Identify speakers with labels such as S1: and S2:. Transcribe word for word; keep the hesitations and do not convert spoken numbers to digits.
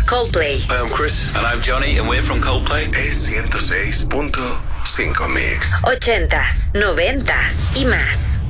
S1: Coldplay.
S2: Hi, I'm Chris. And I'm Johnny, and we're from Coldplay.
S3: E ciento seis punto cinco Mix.
S1: Ochentas, noventas y más.